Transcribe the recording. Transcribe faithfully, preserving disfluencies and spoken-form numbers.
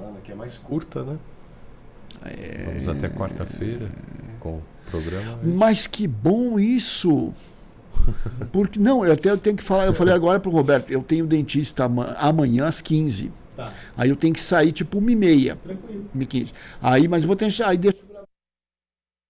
semana, que é mais curta, né? É... Vamos até quarta-feira com o programa. Mas que bom isso! Porque, não, eu até tenho que falar, eu falei agora pro Roberto, eu tenho dentista amanhã às quinze. Tá. Aí eu tenho que sair tipo uma e meia. Tranquilo. uma e quinze. Aí, mas eu vou ter aí deixa